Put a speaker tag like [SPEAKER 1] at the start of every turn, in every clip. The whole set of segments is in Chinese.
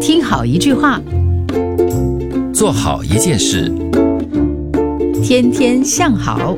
[SPEAKER 1] 听好一句话，
[SPEAKER 2] 做好一件事，
[SPEAKER 1] 天天向好。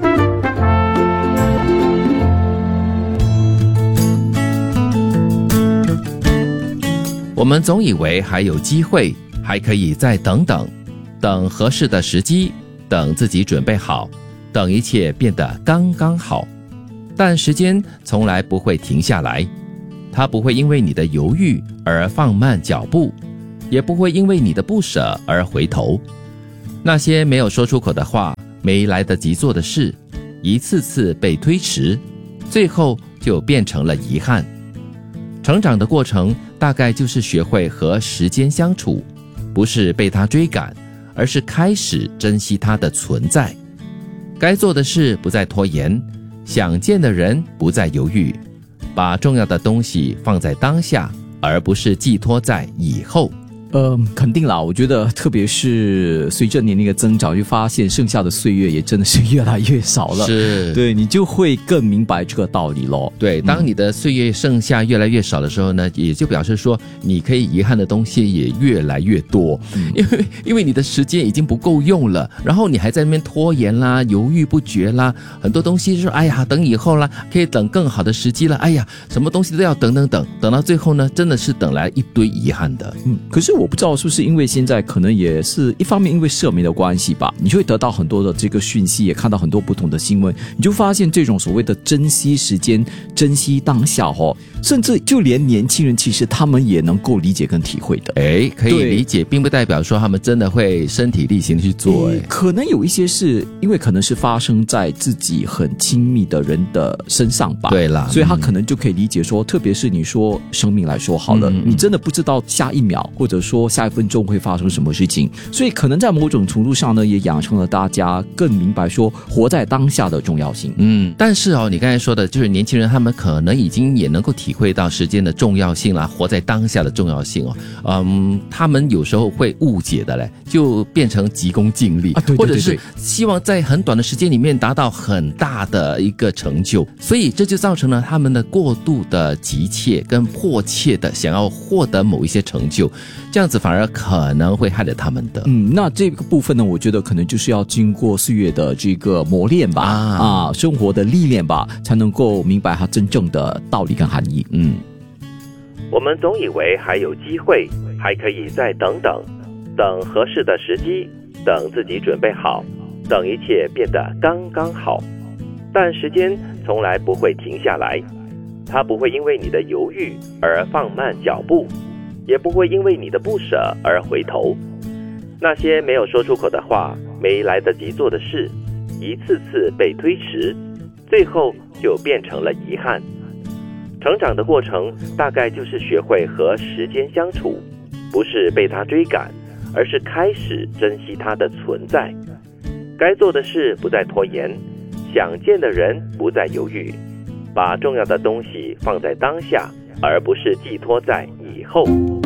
[SPEAKER 2] 我们总以为还有机会，还可以再等等，等合适的时机，等自己准备好，等一切变得刚刚好。但时间从来不会停下来，它不会因为你的犹豫而放慢脚步，也不会因为你的不舍而回头。那些没有说出口的话，没来得及做的事，一次次被推迟，最后就变成了遗憾。成长的过程大概就是学会和时间相处，不是被它追赶，而是开始珍惜它的存在。该做的事不再拖延，想见的人不再犹豫，把重要的东西放在当下，而不是寄托在以后。
[SPEAKER 3] 肯定啦，我觉得特别是随着年龄的增长，就发现剩下的岁月也真的是越来越少了。
[SPEAKER 2] 是，
[SPEAKER 3] 对，你就会更明白这个道理咯。
[SPEAKER 2] 对，当你的岁月剩下越来越少的时候呢，也就表示说你可以遗憾的东西也越来越多。因为你的时间已经不够用了，然后你还在那边拖延啦，犹豫不决啦，很多东西就是哎呀等以后啦，可以等更好的时机了，哎呀什么东西都要等到最后呢，真的是等来一堆遗憾的。
[SPEAKER 3] 可是我不知道是不是因为现在可能也是一方面因为社媒的关系吧，你就会得到很多的这个讯息，也看到很多不同的新闻，你就发现这种所谓的珍惜时间、珍惜当下甚至就连年轻人其实他们也能够理解跟体会的。
[SPEAKER 2] 可以理解，并不代表说他们真的会身体力行去做。
[SPEAKER 3] 可能有一些是因为可能是发生在自己很亲密的人的身上吧。
[SPEAKER 2] 对啦，
[SPEAKER 3] 所以他可能就可以理解说，特别是你说生命来说好了，你真的不知道下一秒或者说下一分钟会发生什么事情，所以可能在某种程度上呢，也养成了大家更明白说活在当下的重要性。
[SPEAKER 2] 但是你刚才说的就是年轻人他们可能已经也能够体会到时间的重要性啦，活在当下的重要性他们有时候会误解的嘞，就变成急功近利，
[SPEAKER 3] 对，
[SPEAKER 2] 或者是希望在很短的时间里面达到很大的一个成就，所以这就造成了他们的过度的急切跟迫切的想要获得某一些成就，这样子反而可能会害了他们的。
[SPEAKER 3] 那这个部分呢，我觉得可能就是要经过岁月的这个磨练吧，生活的历练吧，才能够明白它真正的道理跟含义。
[SPEAKER 4] 我们总以为还有机会，还可以再等等，等合适的时机，等自己准备好，等一切变得刚刚好。但时间从来不会停下来，它不会因为你的犹豫而放慢脚步，也不会因为你的不舍而回头。那些没有说出口的话，没来得及做的事，一次次被推迟，最后就变成了遗憾。成长的过程大概就是学会和时间相处，不是被它追赶，而是开始珍惜它的存在。该做的事不再拖延，想见的人不再犹豫，把重要的东西放在当下，而不是寄托在以后。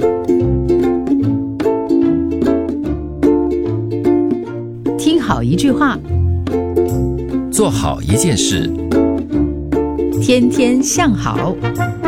[SPEAKER 1] 听好一句话，
[SPEAKER 2] 做好一件事，
[SPEAKER 1] 天天向好。